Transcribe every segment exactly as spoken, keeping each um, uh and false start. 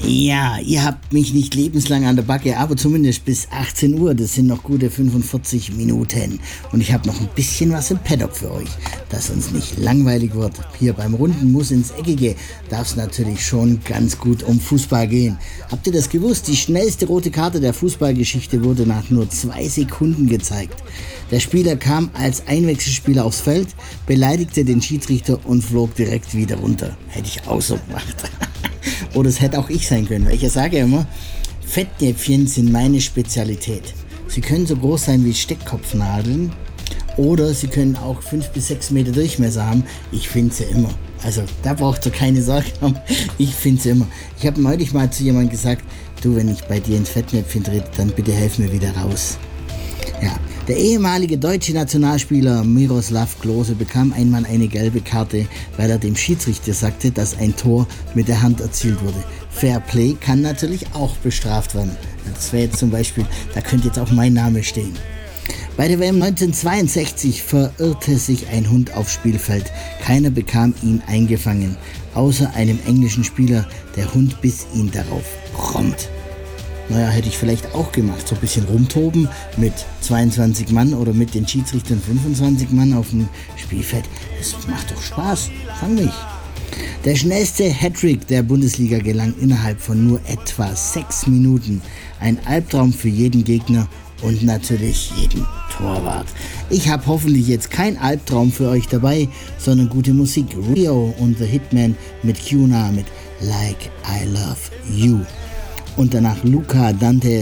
Ja, ihr habt mich nicht lebenslang an der Backe, aber zumindest bis achtzehn Uhr. Das sind noch gute fünfundvierzig Minuten. Und ich habe noch ein bisschen was im Paddock für euch, dass uns nicht langweilig wird. Hier beim Runden Muss ins Eckige darf es natürlich schon ganz gut um Fußball gehen. Habt ihr das gewusst? Die schnellste rote Karte der Fußballgeschichte wurde nach nur zwei Sekunden gezeigt. Der Spieler kam als Einwechselspieler aufs Feld, beleidigte den Schiedsrichter und flog direkt wieder runter. Hätte ich auch so gemacht. Oder es hätte auch ich sein können, weil ich ja sage immer, Fettnäpfchen sind meine Spezialität. Sie können so groß sein wie Steckkopfnadeln oder sie können auch fünf bis sechs Meter Durchmesser haben. Ich finde sie immer. Also da braucht ihr keine Sorge haben. Ich finde sie immer. Ich habe neulich mal zu jemandem gesagt, du, wenn ich bei dir ins Fettnäpfchen trete, dann bitte helf mir wieder raus. Ja, der ehemalige deutsche Nationalspieler Miroslav Klose bekam einmal eine gelbe Karte, weil er dem Schiedsrichter sagte, dass ein Tor mit der Hand erzielt wurde. Fair Play kann natürlich auch bestraft werden. Das wäre jetzt zum Beispiel, da könnte jetzt auch mein Name stehen. Bei der W M neunzehnhundertzweiundsechzig verirrte sich ein Hund aufs Spielfeld. Keiner bekam ihn eingefangen, außer einem englischen Spieler. Der Hund biss ihn darauf prompt. Naja, hätte ich vielleicht auch gemacht. So ein bisschen rumtoben mit zweiundzwanzig Mann oder mit den Schiedsrichtern fünfundzwanzig Mann auf dem Spielfeld. Das macht doch Spaß. Fang mich. Der schnellste Hattrick der Bundesliga gelang innerhalb von nur etwa sechs Minuten. Ein Albtraum für jeden Gegner und natürlich jeden Torwart. Ich habe hoffentlich jetzt kein Albtraum für euch dabei, sondern gute Musik. Rio und The Hitman mit Cuna mit Like I Love You. Und danach Luca Dante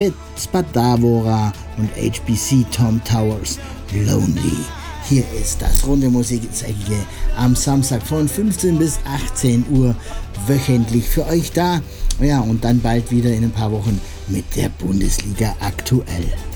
Spadavora und H B C Tom Towers Lonely. Hier ist das runde Musik ins Eckige am Samstag von fünfzehn bis achtzehn Uhr wöchentlich für euch da. Ja, und dann bald wieder in ein paar Wochen mit der Bundesliga aktuell.